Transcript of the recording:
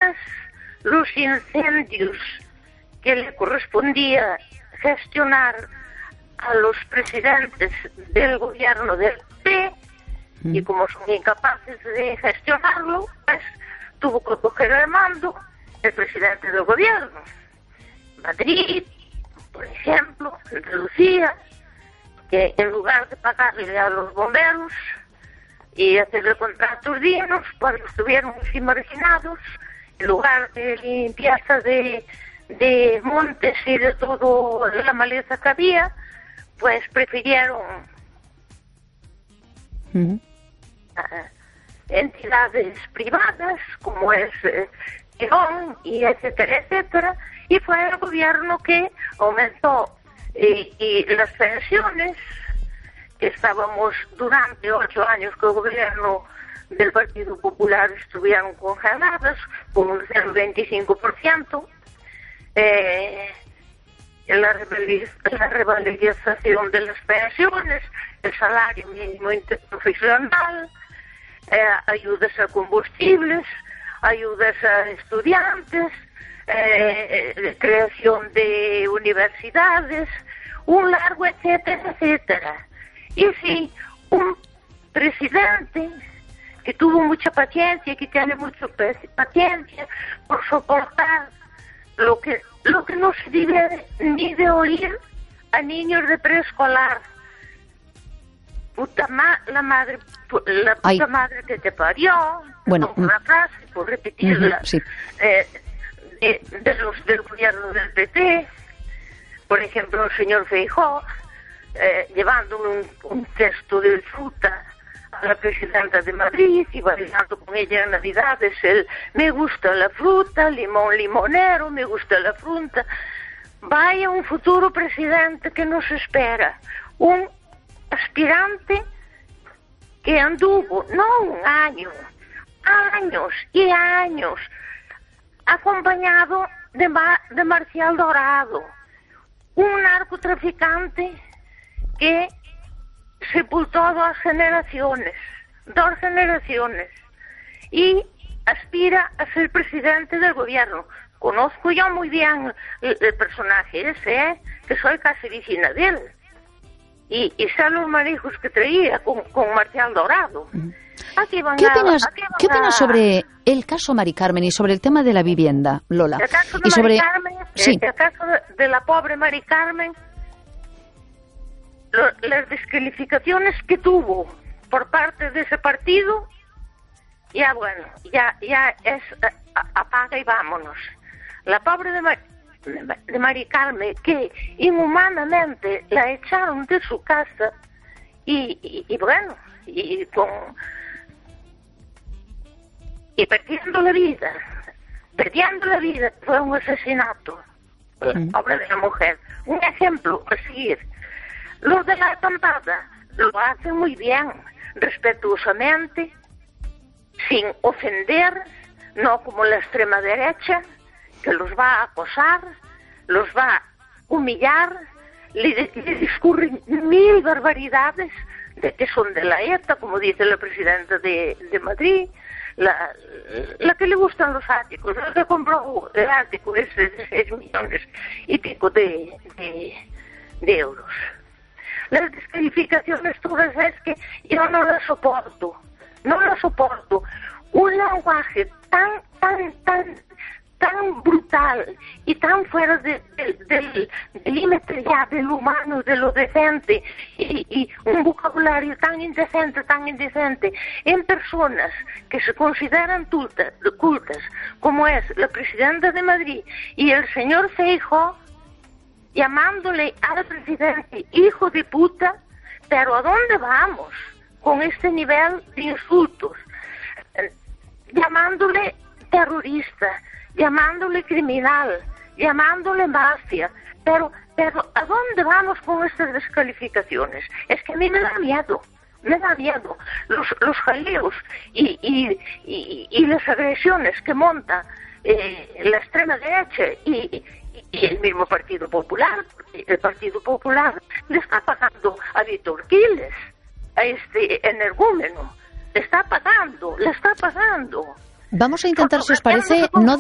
más los incendios que le correspondía gestionar a los presidentes del gobierno del PP, y como son incapaces de gestionarlo, pues tuvo que coger el mando el presidente del gobierno. Madrid, por ejemplo, Andalucía, que en lugar de pagarle a los bomberos y hacerle contratos dignos, cuando estuvieron muy marginados, en lugar de limpieza de montes y de toda la maleza que había, pues prefirieron entidades privadas como es Girón y etcétera, etcétera, y fue el gobierno que aumentó y las pensiones, que estábamos durante 8 años con el gobierno del Partido Popular, estuvieron congeladas con un 0,25%, la revalorización de las pensiones, el salario mínimo interprofesional, ayudas a combustibles, ayudas a estudiantes, creación de universidades, un largo etcétera, etcétera. Y sí, un presidente que tuvo mucha paciencia, que tiene mucha paciencia por soportar lo que no se debe ni de oír a niños de preescolar. La puta madre que te parió, bueno, una frase, por repetirla, sí. De los del gobierno del PP, por ejemplo, el señor Feijóo, llevando un cesto de fruta a la presidenta de Madrid y bailando con ella en Navidades el me gusta la fruta, limón limonero, me gusta la fruta. Vaya un futuro presidente que nos espera, un aspirante que anduvo, no un año, años y años, acompañado de Marcial Dorado, un narcotraficante que sepultó 2 generaciones, y aspira a ser presidente del gobierno. Conozco yo muy bien el personaje ese, que soy casi vecina de él. Y sé los manejos que traía con Marcial Dorado. ¿Qué opinas sobre el caso Mari Carmen y sobre el tema de la vivienda, Lola? El caso de y sobre... Mari Carmen, sí. El caso de la pobre Mari Carmen, las descalificaciones que tuvo por parte de ese partido, ya bueno, ya es apaga y vámonos. La pobre de Mari Carmen, que inhumanamente la echaron de su casa y bueno, y perdiendo la vida, fue un asesinato, pobre de la mujer. Un ejemplo a seguir. Los de la acampada lo hacen muy bien, respetuosamente, sin ofender, no como la extrema derecha, que los va a acosar, los va a humillar, le discurren 1000 barbaridades de que son de la ETA, como dice la presidenta de Madrid, la que le gustan los áticos, la que compró el ático ese de 6 millones y pico de euros. Las descalificaciones todas es que yo no las soporto. Un lenguaje tan brutal y tan fuera del límite ya del humano, de lo decente, y un vocabulario tan indecente, en personas que se consideran cultas, como es la presidenta de Madrid y el señor Feijóo, llamándole al presidente hijo de puta. Pero ¿a dónde vamos con este nivel de insultos? Llamándole terrorista, llamándole criminal, llamándole mafia, pero ¿a dónde vamos con estas descalificaciones? Es que a mí me da miedo los jaleos y las agresiones que monta la extrema derecha y el mismo Partido Popular. El Partido Popular le está pagando a Víctor Quiles, a este energúmeno, le está pagando. Vamos a intentar, si os parece, no